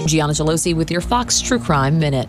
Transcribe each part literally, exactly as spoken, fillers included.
Gianna Gelosi with your Fox True Crime Minute.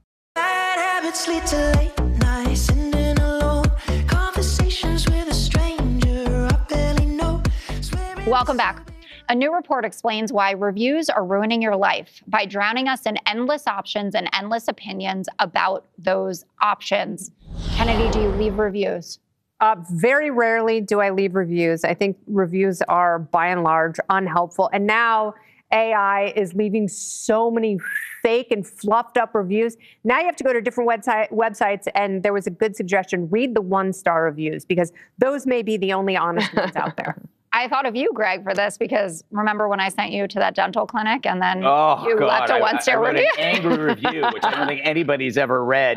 Bad habits lead to late nights, sitting alone, conversations with a stranger I barely know. Welcome back. A new report explains why reviews are ruining your life by drowning us in endless options and endless opinions about those options. Kennedy, do you leave reviews? Uh, very rarely do I leave reviews. I think reviews are, by and large, unhelpful. And now A I is leaving so many fake and fluffed up reviews. Now you have to go to different website, websites, and there was a good suggestion. Read the one-star reviews, because those may be the only honest ones out there. I thought of you, Greg, for this, because remember when I sent you to that dental clinic and then oh, you God. left a one-star I, I review? an angry review, which I don't think anybody's ever read.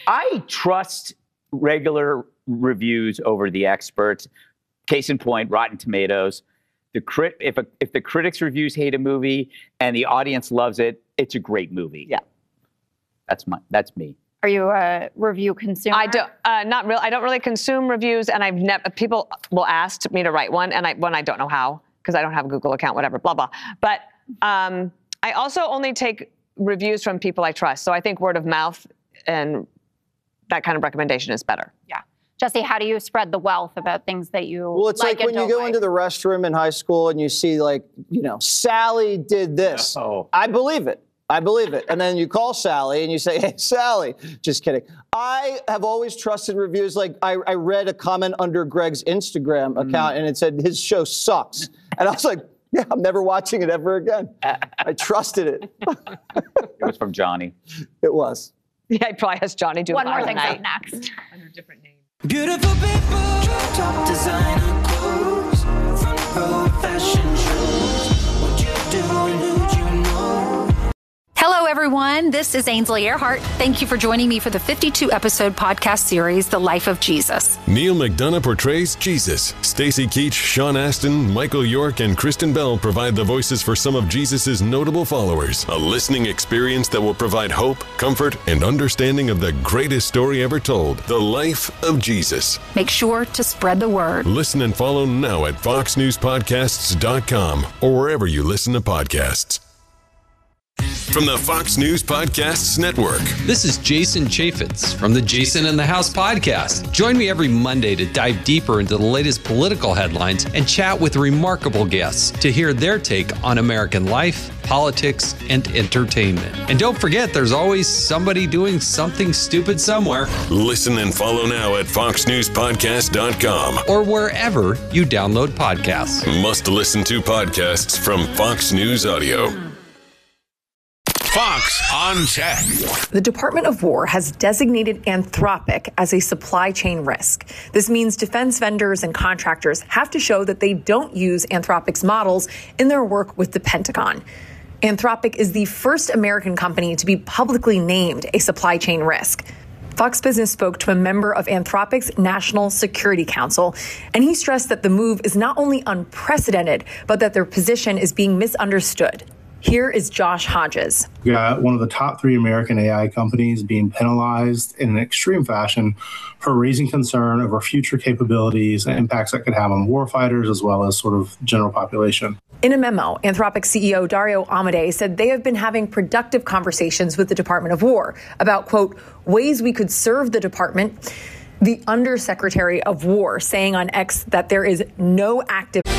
I trust regular reviews over the experts. Case in point, Rotten Tomatoes. The crit, if a, if the critics' reviews hate a movie and the audience loves it, it's a great movie. Yeah, that's my that's me. Are you a review consumer? I don't, uh, not real. I don't really consume reviews, and I've never. People will ask me to write one, and I when I don't know how, because I don't have a Google account, whatever, blah blah. But um, I also only take reviews from people I trust. So I think word of mouth and that kind of recommendation is better. Yeah. Jesse, how do you spread the wealth about things that you Well, it's like, like when you go like? into the restroom in high school and you see, like, you know, Sally did this. Oh. I believe it. I believe it. And then you call Sally and you say, hey, Sally. Just kidding. I have always trusted reviews. Like, I, I read a comment under Greg's Instagram account, mm. and it said his show sucks. And I was like, yeah, I'm never watching it ever again. I trusted it. It was from Johnny. It was. Yeah, he probably has Johnny do One it more thing night. next. Under a different name. Beautiful people, top designer clothes, front row fashion shows. What you do and who'd you know? Hello, everyone. This is Ainsley Earhart. Thank you for joining me for the fifty-two episode podcast series, The Life of Jesus. Neil McDonough portrays Jesus. Stacey Keach, Sean Astin, Michael York, and Kristen Bell provide the voices for some of Jesus' notable followers. A listening experience that will provide hope, comfort, and understanding of the greatest story ever told, The Life of Jesus. Make sure to spread the word. Listen and follow now at fox news podcasts dot com or wherever you listen to podcasts. From the Fox News Podcasts Network. This is Jason Chaffetz from the Jason in the House podcast. Join me every Monday to dive deeper into the latest political headlines and chat with remarkable guests to hear their take on American life, politics, and entertainment. And don't forget, there's always somebody doing something stupid somewhere. Listen and follow now at fox news podcast dot com or wherever you download podcasts. Must listen to podcasts from Fox News Audio. Fox on Tech. The Department of War has designated Anthropic as a supply chain risk. This means defense vendors and contractors have to show that they don't use Anthropic's models in their work with the Pentagon. Anthropic is the first American company to be publicly named a supply chain risk. Fox Business spoke to a member of Anthropic's National Security Council, and he stressed that the move is not only unprecedented, but that their position is being misunderstood. Here is Josh Hodges. We got one of the top three American A I companies being penalized in an extreme fashion for raising concern over future capabilities and impacts that could have on warfighters as well as sort of general population. In a memo, Anthropic C E O Dario Amodei said they have been having productive conversations with the Department of War about, quote, ways we could serve the department. The Undersecretary of War saying on X that there is no active